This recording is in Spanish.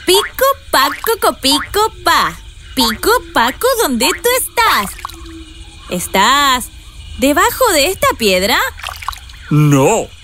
Pico, paco, copico, pa. Pico, paco, ¿dónde tú estás? ¿Estás debajo de esta piedra? No,